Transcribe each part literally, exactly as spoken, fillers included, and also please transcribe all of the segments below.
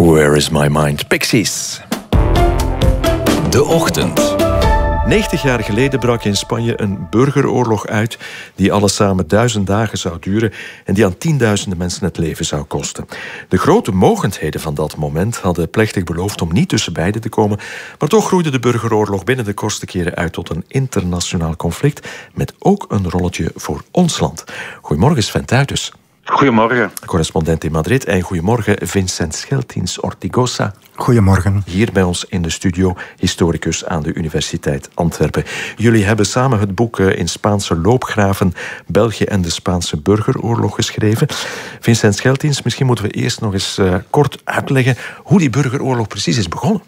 Where is my mind? Pixies. De Ochtend. negentig jaar geleden brak in Spanje een burgeroorlog uit die alles samen duizend dagen zou duren en die aan tienduizenden mensen het leven zou kosten. De grote mogendheden van dat moment hadden plechtig beloofd om niet tussen beiden te komen, maar toch groeide de burgeroorlog binnen de kortste keren uit tot een internationaal conflict met ook een rolletje voor ons land. Goedemorgen Sven Tuitens. Goedemorgen. Correspondent in Madrid. En goedemorgen Vincent Scheltins Ortigosa. Goedemorgen. Hier bij ons in de studio, historicus aan de Universiteit Antwerpen. Jullie hebben samen het boek In Spaanse loopgraven, België en de Spaanse burgeroorlog geschreven. Vincent Scheltins, misschien moeten we eerst nog eens uh, kort uitleggen hoe die burgeroorlog precies is begonnen.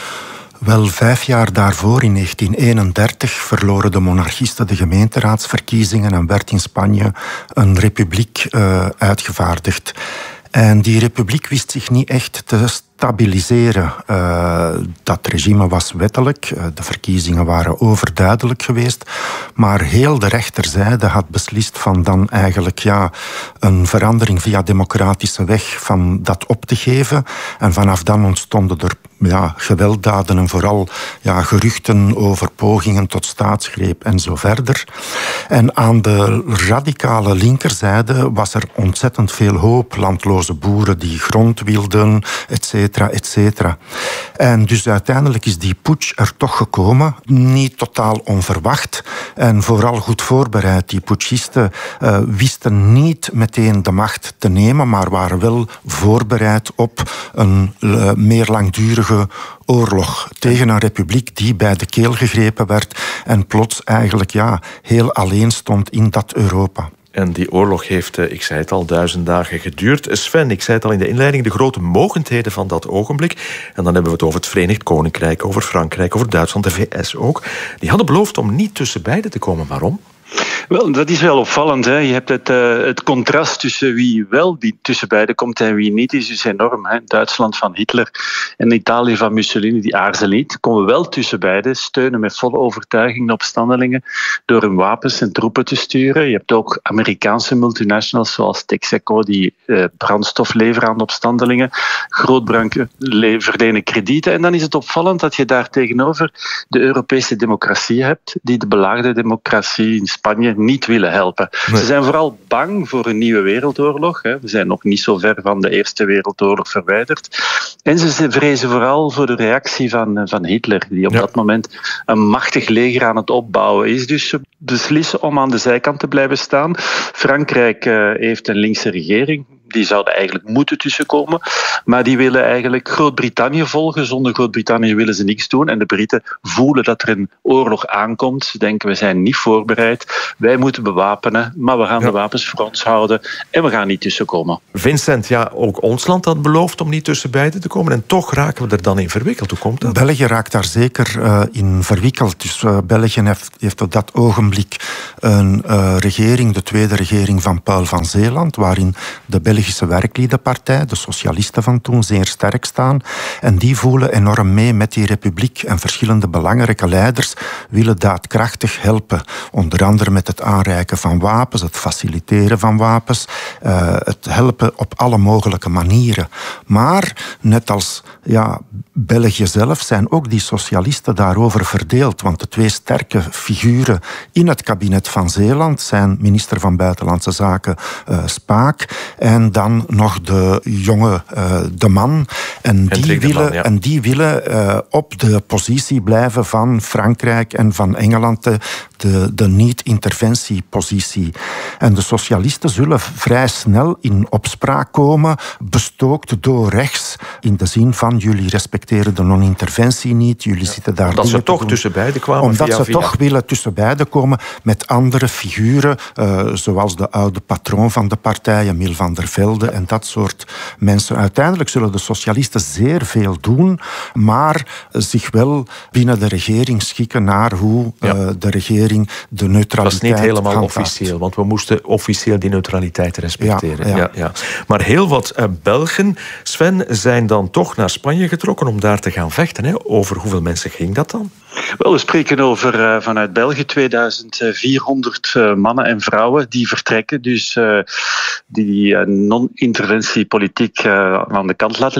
Wel, vijf jaar daarvoor, in negentien eenendertig, verloren de monarchisten de gemeenteraadsverkiezingen en werd in Spanje een republiek uh, uitgevaardigd. En die republiek wist zich niet echt te stabiliseren. Uh, dat regime was wettelijk, uh, de verkiezingen waren overduidelijk geweest, maar heel de rechterzijde had beslist van dan eigenlijk ja, een verandering via democratische weg van dat op te geven. En vanaf dan ontstonden er ja, gewelddaden en vooral ja, geruchten over pogingen tot staatsgreep en zo verder. En aan de radicale linkerzijde was er ontzettend veel hoop. Landloze boeren die grond wilden, et cetera, et cetera. En dus uiteindelijk is die putsch er toch gekomen. Niet totaal onverwacht en vooral goed voorbereid. Die putschisten uh, wisten niet meteen de macht te nemen, maar waren wel voorbereid op een uh, meer langdurige oorlog tegen een republiek die bij de keel gegrepen werd en plots eigenlijk ja, heel alleen stond in dat Europa. En die oorlog heeft, ik zei het al, duizend dagen geduurd. Sven, ik zei het al in de inleiding, de grote mogendheden van dat ogenblik. En dan hebben we het over het Verenigd Koninkrijk, over Frankrijk, over Duitsland, de V S ook. Die hadden beloofd om niet tussen beiden te komen. Waarom? Wel, dat is wel opvallend. Hè. Je hebt het, uh, het contrast tussen wie wel die tussen beiden komt en wie niet is dus enorm. Hè. Duitsland van Hitler en Italië van Mussolini, die aarzelen niet. Komen wel tussen beiden, steunen met volle overtuiging de opstandelingen door hun wapens en troepen te sturen. Je hebt ook Amerikaanse multinationals zoals Texaco die uh, brandstof leveren aan de opstandelingen. Grootbranken verlenen kredieten. En dan is het opvallend dat je daar tegenover de Europese democratie hebt, die de belaagde democratie in Spanje niet willen helpen. Nee. Ze zijn vooral bang voor een nieuwe wereldoorlog. Hè. We zijn nog niet zo ver van de Eerste Wereldoorlog verwijderd. En ze vrezen vooral voor de reactie van, van Hitler, die op ja. dat moment een machtig leger aan het opbouwen is. Dus ze beslissen om aan de zijkant te blijven staan. Frankrijk uh, heeft een linkse regering. Die zouden eigenlijk moeten tussenkomen. Maar die willen eigenlijk Groot-Brittannië volgen. Zonder Groot-Brittannië willen ze niks doen. En de Britten voelen dat er een oorlog aankomt. Ze denken, we zijn niet voorbereid. Wij moeten bewapenen, maar we gaan ja. de wapens voor ons houden. En we gaan niet tussenkomen. Vincent, ja, ook ons land had beloofd om niet tussen beiden te komen. En toch raken we er dan in verwikkeld. Hoe komt dat? België raakt daar zeker uh, in verwikkeld. Dus uh, België heeft, heeft op dat ogenblik een uh, regering, de tweede regering van Paul van Zeeland, waarin de Belgische werkliedenpartij, de socialisten van toen, zeer sterk staan. En die voelen enorm mee met die republiek. En verschillende belangrijke leiders willen daadkrachtig helpen. Onder andere met het aanreiken van wapens, het faciliteren van wapens, uh, het helpen op alle mogelijke manieren. Maar, net als ja, België zelf, zijn ook die socialisten daarover verdeeld. Want de twee sterke figuren in het kabinet van Zeeland zijn minister van Buitenlandse Zaken uh, Spaak en dan nog de jonge uh, De Man. En die willen, Man, ja. en die willen uh, op de positie blijven van Frankrijk en van Engeland, de, de, de niet-interventiepositie. En de socialisten zullen vrij snel in opspraak komen, bestookt door rechts, in de zin van jullie respecteren de non-interventie niet, jullie ja. zitten daar... Omdat ze toch doen. tussen beiden kwamen? Omdat via, ze via. toch willen tussen beiden komen met andere figuren, uh, zoals de oude patroon van de partij, Emile van der Velde en dat soort mensen. Uiteindelijk zullen de socialisten zeer veel doen, maar zich wel binnen de regering schikken naar hoe ja. uh, de regering de neutraliteit Dat is niet helemaal handhaaft. officieel, want we moesten officieel die neutraliteit respecteren. Ja, ja. Ja, ja. Maar heel wat uh, Belgen, Sven, zijn dan toch naar Spanje getrokken om daar te gaan vechten. Hè? Over hoeveel mensen ging dat dan? Wel, we spreken over uh, vanuit België tweeduizend vierhonderd uh, mannen en vrouwen die vertrekken. Dus uh, die uh, non-interventiepolitiek uh, aan de kant laten liggen. Ook niet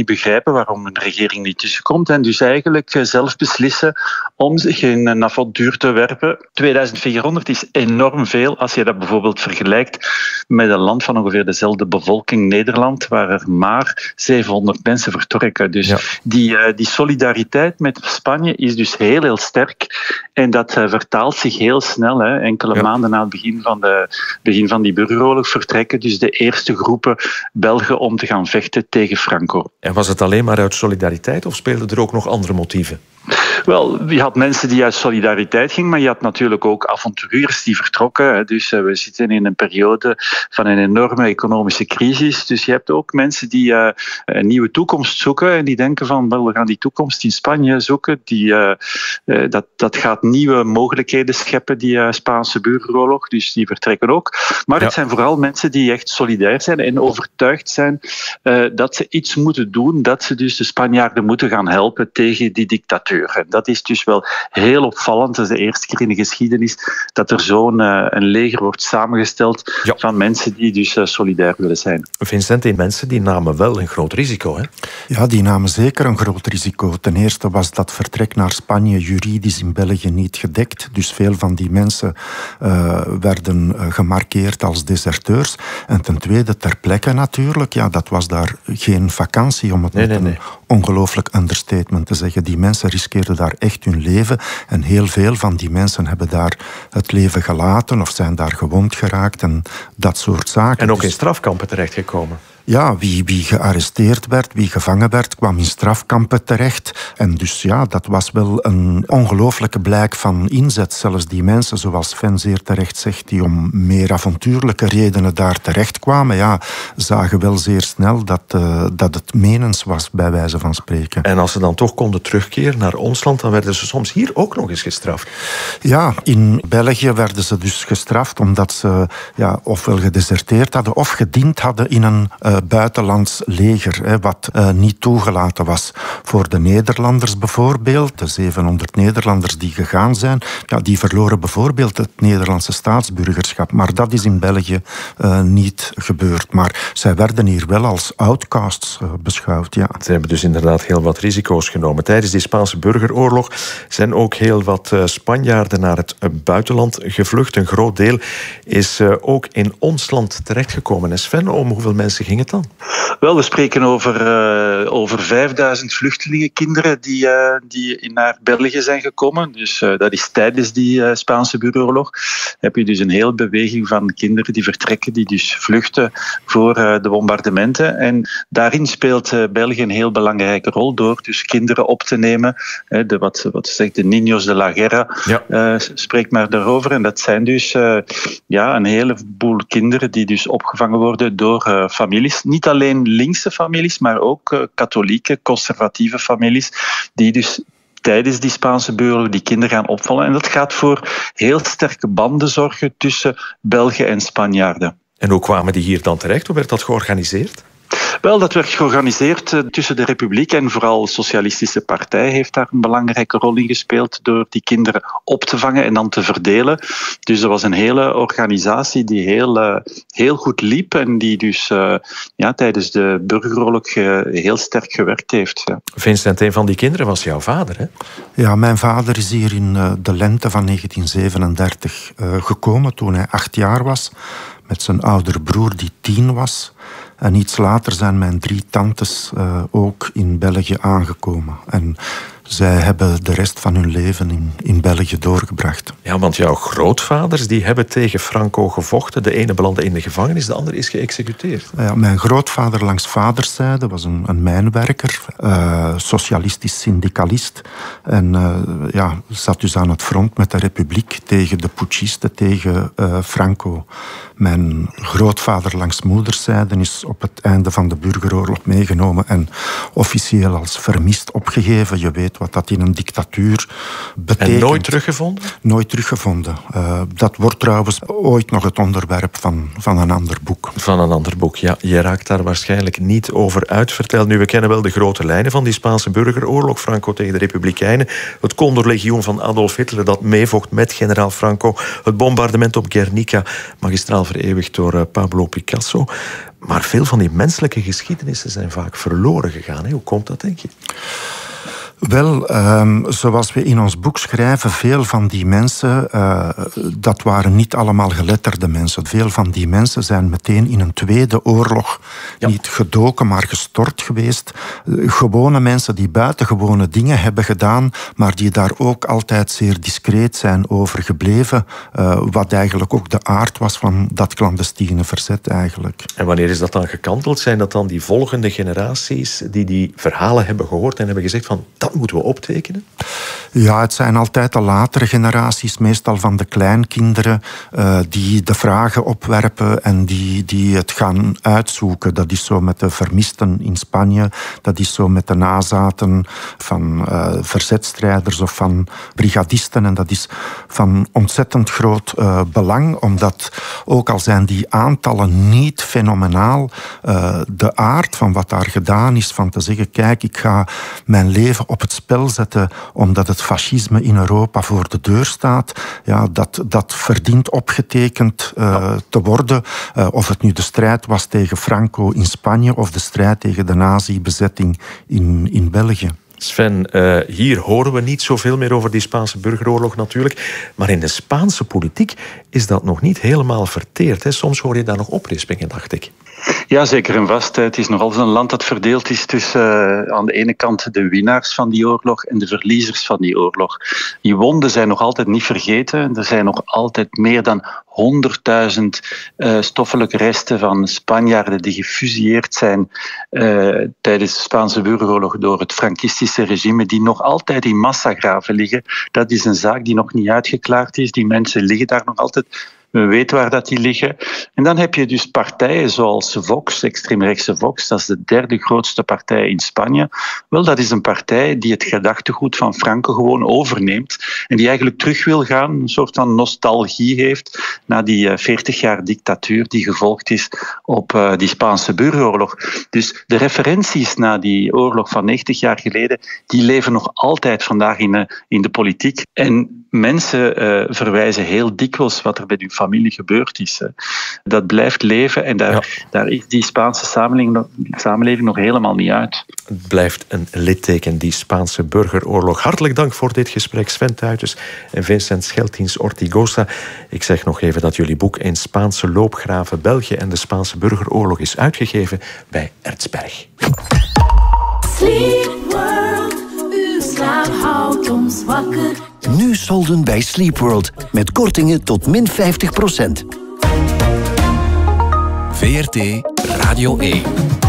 niet begrijpen waarom een regering niet tussenkomt en dus eigenlijk zelf beslissen om zich in een avontuur te werpen. tweeduizend vierhonderd is enorm veel als je dat bijvoorbeeld vergelijkt met een land van ongeveer dezelfde bevolking, Nederland, waar er maar zevenhonderd mensen vertrekken. Dus ja. die, die solidariteit met Spanje is dus heel, heel sterk en dat vertaalt zich heel snel. Hè. Enkele ja. maanden na het begin van, de, begin van die burgeroorlog vertrekken dus de eerste groepen Belgen om te gaan vechten tegen Franco. En was het alleen maar uit solidariteit of speelden er ook nog andere motieven? Wel, je had mensen die uit solidariteit gingen, maar je had natuurlijk ook avonturiers die vertrokken. Dus we zitten in een periode van een enorme economische crisis. Dus je hebt ook mensen die uh, een nieuwe toekomst zoeken en die denken van, wel, we gaan die toekomst in Spanje zoeken. Die, uh, uh, dat, dat gaat nieuwe mogelijkheden scheppen, die uh, Spaanse burgeroorlog. Dus die vertrekken ook. Maar ja. het zijn vooral mensen die echt solidair zijn en overtuigd zijn uh, dat ze iets moeten doen, dat ze dus de Spanjaarden moeten gaan helpen tegen die dictatuur. En dat is dus wel heel opvallend. Dat is de eerste keer in de geschiedenis dat er zo'n uh, een leger wordt samengesteld ja. van mensen die dus uh, solidair willen zijn. Vincent, die mensen die namen wel een groot risico, hè? Ja, die namen zeker een groot risico. Ten eerste was dat vertrek naar Spanje juridisch in België niet gedekt. Dus veel van die mensen uh, werden uh, gemarkeerd als deserteurs. En ten tweede ter plekke natuurlijk. Ja, dat was daar geen vakantie, om het nee, met nee, nee. een ongelooflijk understatement te zeggen. Die mensen riskeerden daar echt hun leven. En heel veel van die mensen hebben daar het leven gelaten of zijn daar gewond geraakt en dat soort zaken. En ook dus in strafkampen terechtgekomen. Ja, wie, wie gearresteerd werd, wie gevangen werd, kwam in strafkampen terecht. En dus ja, dat was wel een ongelooflijke blijk van inzet. Zelfs die mensen, zoals Sven zeer terecht zegt, die om meer avontuurlijke redenen daar terecht kwamen, ja, zagen wel zeer snel dat, uh, dat het menens was, bij wijze van spreken. En als ze dan toch konden terugkeren naar ons land, dan werden ze soms hier ook nog eens gestraft. Ja, in België werden ze dus gestraft omdat ze ja, ofwel gedeserteerd hadden of gediend hadden in een uh, buitenlands leger, hè, wat uh, niet toegelaten was. Voor de Nederlanders bijvoorbeeld, de zevenhonderd Nederlanders die gegaan zijn, ja, die verloren bijvoorbeeld het Nederlandse staatsburgerschap. Maar dat is in België uh, niet gebeurd. Maar zij werden hier wel als outcasts uh, beschouwd, ja. Ze hebben dus inderdaad heel wat risico's genomen. Tijdens die Spaanse burgeroorlog zijn ook heel wat uh, Spanjaarden naar het uh, buitenland gevlucht. Een groot deel is uh, ook in ons land terechtgekomen. En Sven, om hoeveel mensen ging het dan? Wel, we spreken over, uh, over vijfduizend vluchtelingenkinderen die, uh, die naar België zijn gekomen. Dus uh, dat is tijdens die uh, Spaanse burgeroorlog. Heb je dus een hele beweging van kinderen die vertrekken, die dus vluchten voor uh, de bombardementen. En daarin speelt uh, België een heel belangrijke rol door dus kinderen op te nemen. Uh, de, wat, wat zegt de Niños de la Guerra, ja. uh, spreekt maar daarover. En dat zijn dus uh, ja, een heleboel kinderen die dus opgevangen worden door uh, families. Niet alleen linkse families, maar ook uh, katholieke, conservatieve families, die dus tijdens die Spaanse burgeroorlog die kinderen gaan opvallen. En dat gaat voor heel sterke banden zorgen tussen Belgen en Spanjaarden. En hoe kwamen die hier dan terecht? Hoe werd dat georganiseerd? Wel, dat werd georganiseerd uh, tussen de Republiek en vooral de Socialistische Partij heeft daar een belangrijke rol in gespeeld door die kinderen op te vangen en dan te verdelen. Dus er was een hele organisatie die heel, uh, heel goed liep en die dus uh, ja, tijdens de burgeroorlog uh, heel sterk gewerkt heeft. Ja. Vincent, een van die kinderen was jouw vader, hè? Ja, mijn vader is hier in uh, de lente van negentien zevenendertig uh, gekomen toen hij acht jaar was, met zijn oudere broer die tien was. En iets later zijn mijn drie tantes uh, ook in België aangekomen. En zij hebben de rest van hun leven in, in België doorgebracht. Ja, want jouw grootvaders die hebben tegen Franco gevochten. De ene belandde in de gevangenis, de andere is geëxecuteerd. Ja, mijn grootvader langs vaderszijde was een, een mijnwerker, uh, socialistisch syndicalist. En uh, ja, zat dus aan het front met de Republiek tegen de putschisten, tegen uh, Franco. Mijn grootvader langs moederszijde is op het einde van de burgeroorlog meegenomen en officieel als vermist opgegeven. Je weet wat dat in een dictatuur betekent. En nooit teruggevonden? Nooit teruggevonden. Uh, dat wordt trouwens ooit nog het onderwerp van, van een ander boek. Van een ander boek, ja. Je raakt daar waarschijnlijk niet over uit. Vertel nu, we kennen wel de grote lijnen van die Spaanse burgeroorlog. Franco tegen de Republikeinen. Het Condorlegioen van Adolf Hitler dat meevocht met generaal Franco. Het bombardement op Guernica, magistraal vereeuwigd door uh, Pablo Picasso. Maar veel van die menselijke geschiedenissen zijn vaak verloren gegaan. Hè? Hoe komt dat, denk je? Wel, um, zoals we in ons boek schrijven, veel van die mensen, uh, dat waren niet allemaal geletterde mensen. Veel van die mensen zijn meteen in een tweede oorlog ja. niet gedoken, maar gestort geweest. Uh, gewone mensen die buitengewone dingen hebben gedaan, maar die daar ook altijd zeer discreet zijn over gebleven. Uh, wat eigenlijk ook de aard was van dat clandestine verzet eigenlijk. En wanneer is dat dan gekanteld? Zijn dat dan die volgende generaties die die verhalen hebben gehoord en hebben gezegd van dat moeten we optekenen? Ja, het zijn altijd de latere generaties, meestal van de kleinkinderen, uh, die de vragen opwerpen en die, die het gaan uitzoeken. Dat is zo met de vermisten in Spanje, dat is zo met de nazaten van uh, verzetstrijders of van brigadisten. En dat is van ontzettend groot uh, belang, omdat ook al zijn die aantallen niet fenomenaal, uh, de aard van wat daar gedaan is, van te zeggen, kijk, ik ga mijn leven op het spel zetten omdat het fascisme in Europa voor de deur staat, ja, dat, dat verdient opgetekend uh, ja. te worden. Uh, of het nu de strijd was tegen Franco in Spanje of de strijd tegen de nazi-bezetting in, in België. Sven, uh, hier horen we niet zoveel meer over die Spaanse burgeroorlog natuurlijk, maar in de Spaanse politiek is dat nog niet helemaal verteerd. Hè? Soms hoor je daar nog oprispingen, dacht ik. Ja, zeker en vast. Het is nog altijd een land dat verdeeld is tussen uh, aan de ene kant de winnaars van die oorlog en de verliezers van die oorlog. Die wonden zijn nog altijd niet vergeten. Er zijn nog altijd meer dan honderdduizend uh, stoffelijke resten van Spanjaarden die gefusilleerd zijn uh, tijdens de Spaanse burgeroorlog door het Frankistische regime, die nog altijd in massagraven liggen. Dat is een zaak die nog niet uitgeklaard is. Die mensen liggen daar nog altijd. We weten waar dat die liggen. En dan heb je dus partijen zoals Vox, extreemrechtse Vox, dat is de derde grootste partij in Spanje. Wel, dat is een partij die het gedachtegoed van Franco gewoon overneemt en die eigenlijk terug wil gaan, een soort van nostalgie heeft na die veertig jaar dictatuur die gevolgd is op uh, die Spaanse burgeroorlog. Dus de referenties na die oorlog van negentig jaar geleden, die leven nog altijd vandaag in, uh, in de politiek. En mensen uh, verwijzen heel dikwijls wat er bij hun familie gebeurd is. Hè. Dat blijft leven en daar, ja. daar is die Spaanse samenleving nog, samenleving nog helemaal niet uit. Het blijft een litteken, die Spaanse burgeroorlog. Hartelijk dank voor dit gesprek, Sven Tuytens en Vincent Scheltins Ortigosa. Ik zeg nog even dat jullie boek In Spaanse loopgraven België en de Spaanse burgeroorlog is uitgegeven bij Erzberg. Sleep World, uw slaap houdt ons wakker. Nu solden bij Sleep World met kortingen tot min vijftig procent. V R T Radio één.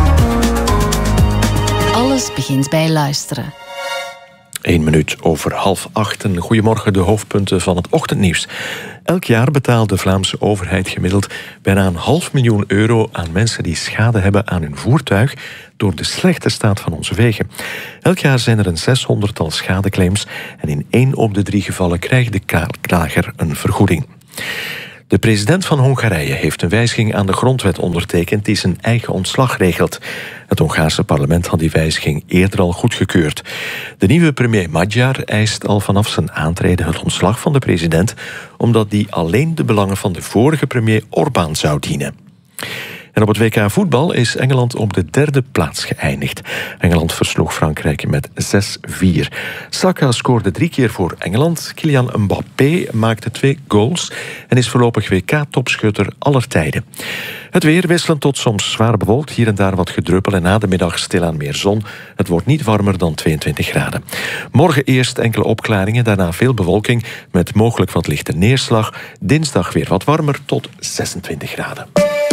Alles begint bij luisteren. Eén minuut over half acht. Goedemorgen, de hoofdpunten van het ochtendnieuws. Elk jaar betaalt de Vlaamse overheid gemiddeld bijna een half miljoen euro aan mensen die schade hebben aan hun voertuig door de slechte staat van onze wegen. Elk jaar zijn er een zeshonderdtal schadeclaims en in één op de drie gevallen krijgt de klager een vergoeding. De president van Hongarije heeft een wijziging aan de grondwet ondertekend die zijn eigen ontslag regelt. Het Hongaarse parlement had die wijziging eerder al goedgekeurd. De nieuwe premier Magyar eist al vanaf zijn aantreden het ontslag van de president, omdat die alleen de belangen van de vorige premier Orbán zou dienen. En op het W K voetbal is Engeland op de derde plaats geëindigd. Engeland versloeg Frankrijk met zes vier. Saka scoorde drie keer voor Engeland. Kylian Mbappé maakte twee goals en is voorlopig W K-topschutter aller tijden. Het weer wisselend tot soms zwaar bewolkt, hier en daar wat gedruppel en na de middag stilaan meer zon. Het wordt niet warmer dan tweeëntwintig graden. Morgen eerst enkele opklaringen, daarna veel bewolking met mogelijk wat lichte neerslag. Dinsdag weer wat warmer tot zesentwintig graden.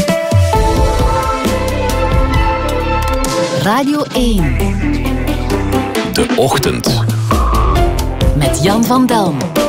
Radio één. De Ochtend. Met Jan van Delm.